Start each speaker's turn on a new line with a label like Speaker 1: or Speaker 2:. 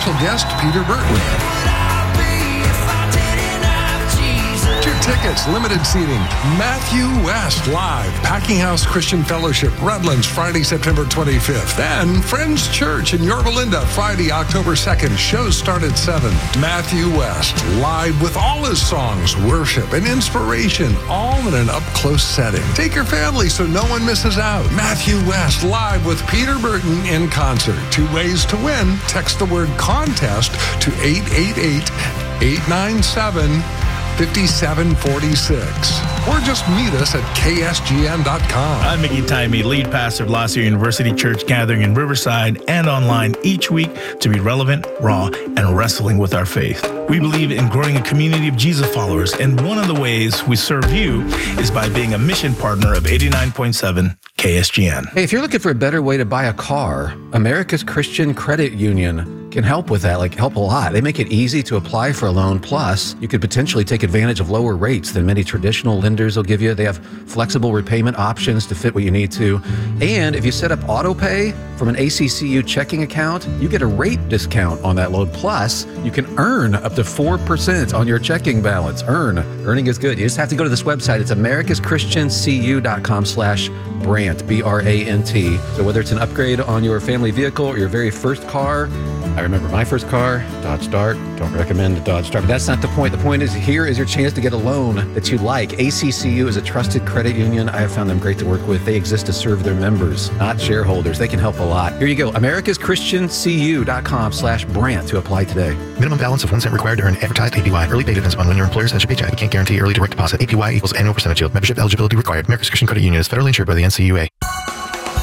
Speaker 1: special guest Peter Burton. Tickets, limited seating. Matthew West live, Packing House Christian Fellowship, Redlands, Friday, September 25th. Then Friends Church in Yorba Linda, Friday, October 2nd. Shows start at 7. Matthew West live with all his songs, worship, and inspiration, all in an up-close setting. Take your family so no one misses out. Matthew West live with Peter Burton in concert. 2 ways to win. Text the word contest to 888-897-5746. Or just meet us at ksgn.com.
Speaker 2: I'm Mickey Timey, lead pastor of La Sierra University Church, gathering in Riverside and online each week to be relevant, raw, and wrestling with our faith. We believe in growing a community of Jesus followers, and one of the ways we serve you is by being a mission partner of 89.7 KSGN.
Speaker 3: Hey, if you're looking for a better way to buy a car, America's Christian Credit Union can help with that, help a lot. They make it easy to apply for a loan. Plus, you could potentially take advantage of lower rates than many traditional lenders will give you. They have flexible repayment options to fit what you need to. And if you set up auto pay from an ACCU checking account, you get a rate discount on that loan. Plus, you can earn up to 4% on your checking balance. Earning is good. You just have to go to this website. It's americaschristiancu.com/Brant, B-R-A-N-T. So whether it's an upgrade on your family vehicle or your very first car, I remember my first car, Dodge Dart. Don't recommend the Dodge Dart, but that's not the point. The point is, here is your chance to get a loan that you like. ACCU is a trusted credit union. I have found them great to work with. They exist to serve their members, not shareholders. They can help a lot. Here you go, americaschristiancu.com/Brant to apply today.
Speaker 4: Minimum balance of 1 cent required to earn advertised APY. Early pay depends on when your employer sends your paycheck. We can't guarantee early direct deposit. APY equals annual percentage yield. Membership eligibility required. America's Christian Credit Union is federally insured by the NCUA.